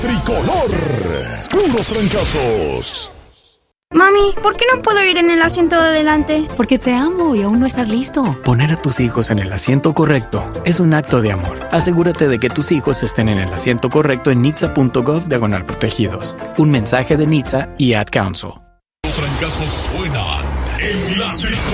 Tricolor. Puros trancazos. Mami, ¿por qué no puedo ir en el asiento de adelante? Porque te amo y aún no estás listo. Poner a tus hijos en el asiento correcto es un acto de amor. Asegúrate de que tus hijos estén en el asiento correcto en nitsa.gov/protegidos. Un mensaje de NHTSA y Ad Council. Los trancazos suenan en la